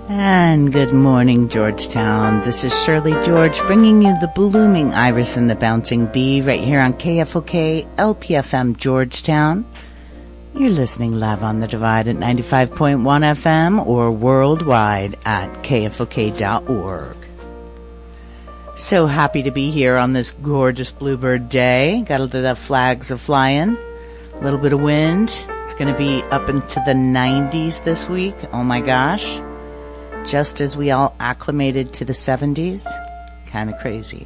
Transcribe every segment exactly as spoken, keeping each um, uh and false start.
And good morning, Georgetown. This is Shirley George bringing you the blooming iris and the bouncing bee right here on K F O K L P F M Georgetown. You're listening live on the Divide at ninety-five point one F M or worldwide at K F O K dot org. So happy to be here on this gorgeous bluebird day. Got a little of flags are flying, a little bit of wind. It's going to be up into the nineties this week. Oh my gosh. Just as we all acclimated to the seventies. Kind of crazy.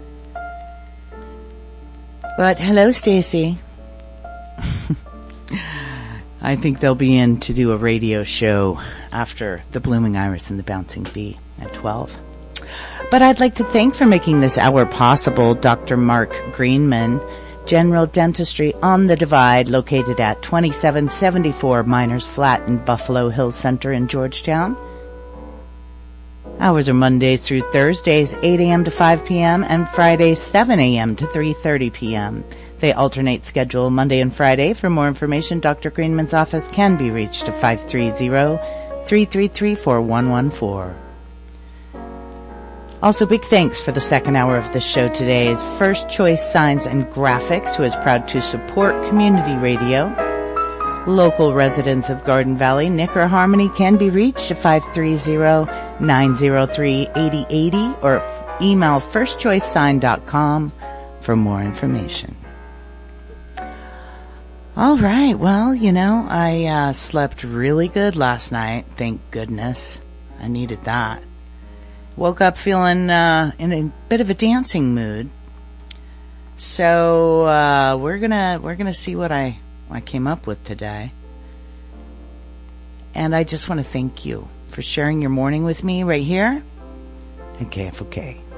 But hello, Stacy. I think they'll be in to do a radio show after the Blooming Iris and the Bouncing Bee at twelve. But I'd like to thank for making this hour possible Doctor Mark Greenman, General Dentistry on the Divide, located at twenty-seven seventy-four Miners Flat in Buffalo Hills Center in Georgetown. Hours are Mondays through Thursdays, eight a.m. to five p.m. and Fridays, seven a.m. to three thirty p.m. They alternate schedule Monday and Friday. For more information, Doctor Greenman's office can be reached at five three zero, three three three, four one one four. Also, big thanks for the second hour of this show today is First Choice Signs and Graphics, who is proud to support community radio. Local residents of Garden Valley, Nick or Harmony can be reached at five three zero, nine zero three, eight zero eight zero or email first choice sign dot com for more information. All right, well, you know, I uh, slept really good last night. Thank goodness. I needed that. Woke up feeling uh, in a bit of a dancing mood. So uh, we're gonna we're gonna see what I I came up with today. And I just want to thank you for sharing your morning with me right here at K F O K.